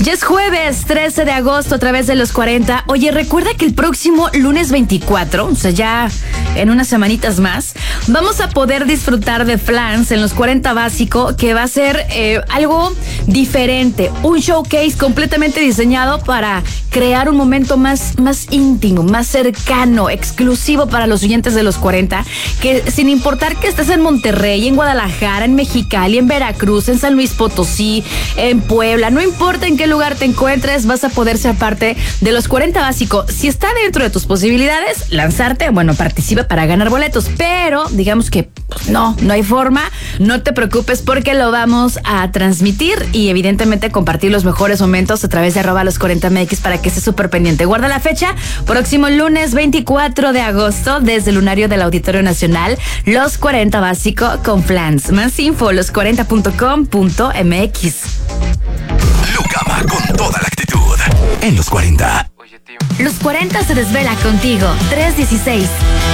Ya es jueves 13 de agosto a través de los 40. Oye, recuerda que el próximo lunes 24, o sea, ya en unas semanitas más, vamos a poder disfrutar de Flans en los 40 Básico, que va a ser algo diferente. Un showcase completamente diseñado para crear un momento más íntimo, más cercano, exclusivo para los oyentes de los 40, que sin importar que estés en Monterrey, en Guadalajara, en Mexicali, en Veracruz, en San Luis Potosí, en Puebla, no importa en qué lugar te encuentres, vas a poder ser parte de los 40 Básico. Si está dentro de tus posibilidades, lanzarte, bueno, participa para ganar boletos, pero digamos que pues, no hay forma, no te preocupes porque lo vamos a transmitir y evidentemente compartir los mejores momentos a través de @los40mx para que estés súper pendiente. Guarda la fecha, próximo lunes 24 de agosto desde el lunario del Auditorio Nacional, los 40 Básico con Flans. Más info, los40.com.mx. Lucama con toda la actitud en los 40. Los 40 se desvela contigo, 316.